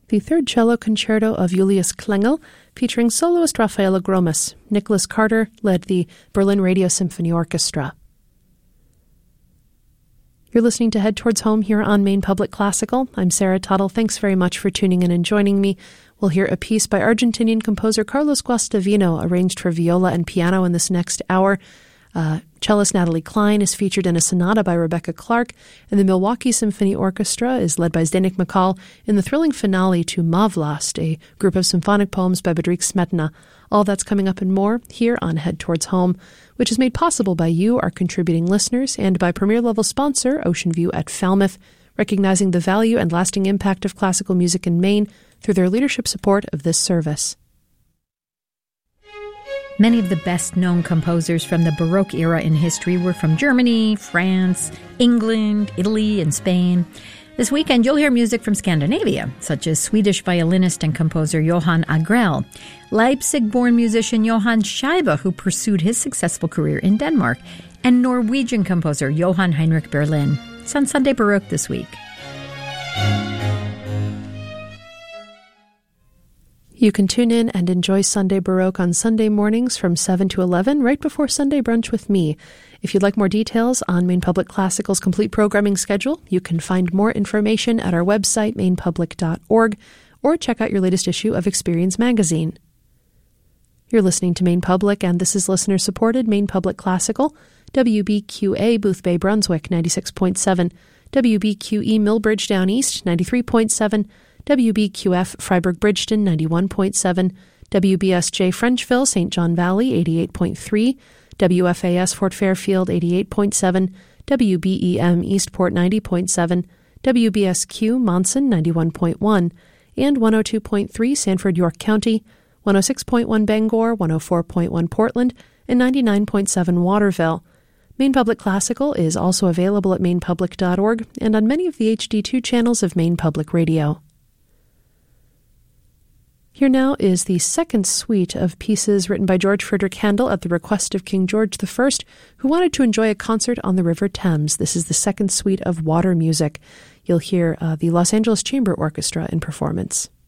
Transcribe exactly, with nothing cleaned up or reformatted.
the third cello concerto of Julius Klengel, featuring soloist Raffaella Gromas. Nicholas Carter led the Berlin Radio Symphony Orchestra. You're listening to Head Towards Home here on Maine Public Classical. I'm Sarah Tuttle. Thanks very much for tuning in and joining me. We'll hear a piece by Argentinian composer Carlos Guastavino, arranged for viola and piano in this next hour. Uh, cellist Natalie Klein is featured in a sonata by Rebecca Clark, and the Milwaukee Symphony Orchestra is led by Zdeněk Mikal in the thrilling finale to Mavlast, a group of symphonic poems by Bedřich Smetana. All that's coming up and more here on Head Towards Home, which is made possible by you, our contributing listeners, and by premier-level sponsor Ocean View at Falmouth, recognizing the value and lasting impact of classical music in Maine through their leadership support of this service. Many of the best-known composers from the Baroque era in history were from Germany, France, England, Italy, and Spain. This weekend, you'll hear music from Scandinavia, such as Swedish violinist and composer Johan Agrell, Leipzig-born musician Johan Scheibe, who pursued his successful career in Denmark, and Norwegian composer Johan Heinrich Berlin. It's on Sunday Baroque this week. You can tune in and enjoy Sunday Baroque on Sunday mornings from seven to eleven, right before Sunday Brunch with me. If you'd like more details on Maine Public Classical's complete programming schedule, you can find more information at our website, maine public dot org, or check out your latest issue of Experience magazine. You're listening to Maine Public, and this is listener-supported Maine Public Classical, W B Q A Boothbay, Brunswick, ninety-six point seven, W B Q E Millbridge Down East, ninety-three point seven, W B Q F Freiburg Bridgeton, ninety-one point seven, W B S J Frenchville, Saint John Valley, eighty-eight point three, W F A S Fort Fairfield, eighty-eight point seven, W B E M Eastport, ninety point seven, W B S Q Monson, ninety-one point one, and one oh two point three Sanford, York County, one oh six point one Bangor, one oh four point one Portland, and ninety-nine point seven Waterville. Maine Public Classical is also available at maine public dot org and on many of the H D two channels of Maine Public Radio. Here now is the second suite of pieces written by George Frederick Handel at the request of King George the First, who wanted to enjoy a concert on the River Thames. This is the second suite of Water Music. You'll hear uh, the Los Angeles Chamber Orchestra in performance.